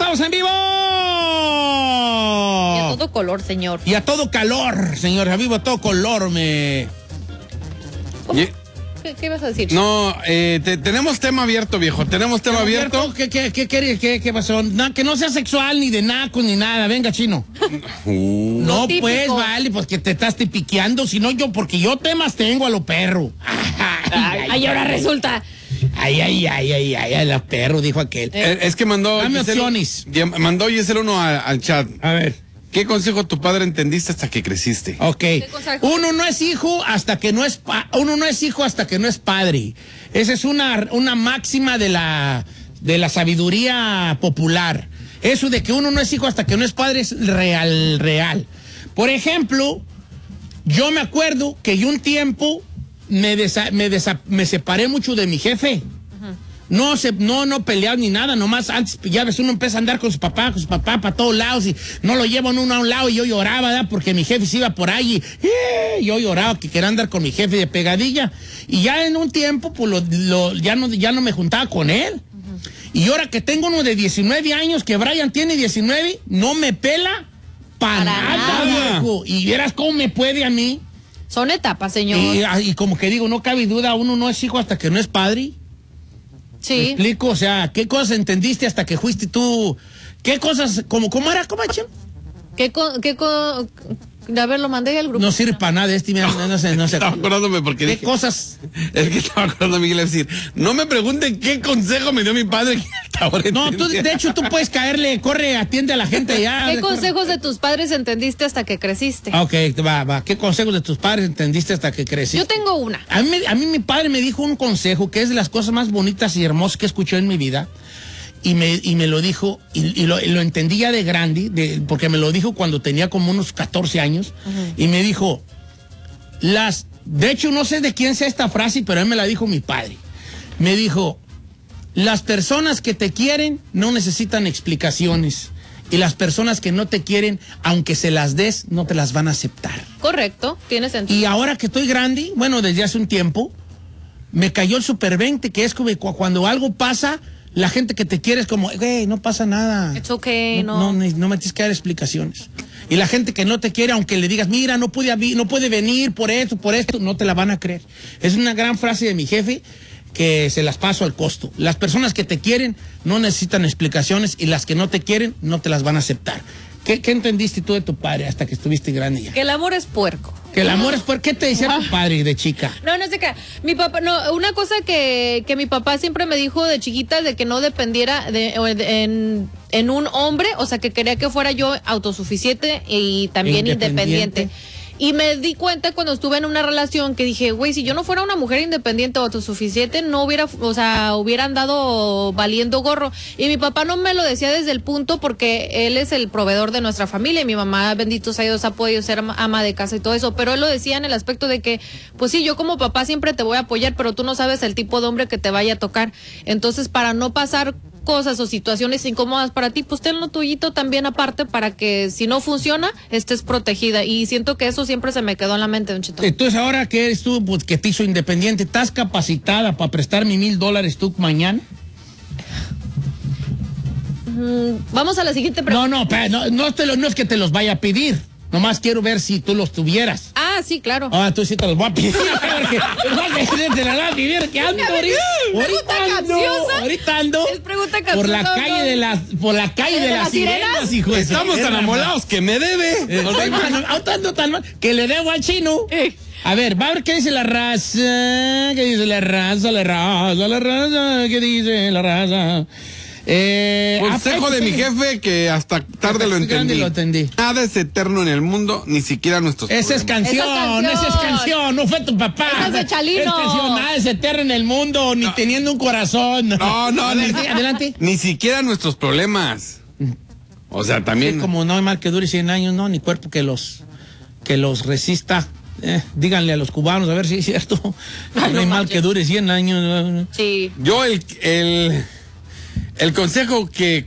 estamos en vivo. Y a todo color, señor. Y a todo calor, señor. A vivo, a todo color, ¿Qué vas a decir? No, tenemos tema abierto, viejo. Tenemos tema abierto. ¿Qué pasó? Que no sea sexual, ni de naco, ni nada. Venga, chino. No, pues, vale, pues que te estás tipiqueando. Si no, porque yo temas tengo a lo perro. Ay, ahora resulta. Ay, los perros, dijo aquel. Es que mandó... Dame opciones. Mandó Giselle uno al chat. A ver. ¿Qué consejo tu padre entendiste hasta que creciste? Ok. Uno no es hijo hasta que no es padre. Esa es una máxima de la sabiduría popular. Eso de que uno no es hijo hasta que no es padre es real. Por ejemplo, yo me acuerdo que yo un tiempo me separé mucho de mi jefe. No peleado ni nada, nomás antes, ya ves, uno empieza a andar con su papá para todos lados y no lo llevan uno a un lado y yo lloraba, ¿verdad? Porque mi jefe se iba por ahí y yo lloraba que quería andar con mi jefe de pegadilla y ya en un tiempo pues ya no me juntaba con él. Y ahora que tengo uno de 19 años, que Brian tiene 19, no me pela para nada, viejo. Y vieras cómo me puede a mí. Son etapas, señor. Y como que digo, no cabe duda, uno no es hijo hasta que no es padre. Sí. ¿Me explico? O sea, ¿qué cosas entendiste hasta que fuiste tú? ¿Qué cosas, cómo era? ¿Cómo es, a ver, lo mandé al grupo. No sirve para nada no sé. Estaba acordándome porque ¿Qué dije, cosas? Es que estaba acordándome, Miguel, decir, no me pregunten qué consejo me dio mi padre. Que ahora no, de hecho, tú puedes caerle, corre, atiende a la gente ya. ¿Qué consejos de tus padres entendiste hasta que creciste? Ok, va. ¿Qué consejos de tus padres entendiste hasta que creciste? Yo tengo una. A mí mi padre me dijo un consejo que es de las cosas más bonitas y hermosas que he escuchado en mi vida. Y me lo dijo, y lo entendí ya de grande, porque me lo dijo cuando tenía como unos 14 años. Y me dijo, de hecho no sé de quién sea esta frase, pero él me la dijo mi padre. Me dijo, las personas que te quieren no necesitan explicaciones. Y las personas que no te quieren, aunque se las des, no te las van a aceptar. Correcto, tiene sentido. Y ahora que estoy grande, bueno, desde hace un tiempo, me cayó el super 20, que es como cuando algo pasa, la gente que te quiere es como, güey, no pasa nada. It's okay, no me tienes que dar explicaciones. Y la gente que no te quiere, aunque le digas, mira, no puede venir por esto, no te la van a creer. Es una gran frase de mi jefe que se las paso al costo. Las personas que te quieren no necesitan explicaciones y las que no te quieren no te las van a aceptar. ¿Qué entendiste tú de tu padre hasta que estuviste grande ya? Que el amor es puerco. Que el amor es puerco. ¿Qué te decía tu padre de chica? No sé qué. Mi papá, una cosa que mi papá siempre me dijo de chiquita de que no dependiera en un hombre, o sea, que quería que fuera yo autosuficiente y también independiente. Y me di cuenta cuando estuve en una relación que dije, güey, si yo no fuera una mujer independiente o autosuficiente, no hubiera andado valiendo gorro. Y mi papá no me lo decía desde el punto porque él es el proveedor de nuestra familia y mi mamá, bendito sea Dios, ha podido ser ama de casa y todo eso. Pero él lo decía en el aspecto de que, pues sí, yo como papá siempre te voy a apoyar, pero tú no sabes el tipo de hombre que te vaya a tocar. Entonces, para no pasar cosas o situaciones incómodas para ti, pues ten lo tuyito también aparte para que si no funciona, estés protegida. Y siento que eso siempre se me quedó en la mente, Don Cheto. Entonces ahora que eres tú, pues, que te hizo independiente, ¿estás capacitada para prestarme $1,000 tú mañana? Vamos a la siguiente pregunta. No es que te los vaya a pedir. Nomás quiero ver si tú los tuvieras. Ah, sí, claro. Tú sí te los voy a pedir. Te la vas a pedir. ¿Qué ando ahorita ando? Es pregunta capciosa. Por la calle de las sirenas, hijo. Estamos tan amolados que me debe. Ando tan mal que le debo al chino. A ver, va a ver qué dice la raza. ¿Qué dice la raza? ¿Qué dice la raza? Consejo de mi jefe que hasta tarde lo entendí. Nada es eterno en el mundo, ni siquiera nuestros Esa es canción, no fue tu papá. Esa es de Chalino. Es canción, nada es eterno en el mundo, ni teniendo un corazón. No, adelante. Ni siquiera nuestros problemas. O sea, también. Sí, como no hay mal que dure 100 años, no, ni cuerpo que los resista. Díganle a los cubanos a ver si es cierto. No hay mal que dure 100 años. Sí. Yo el consejo que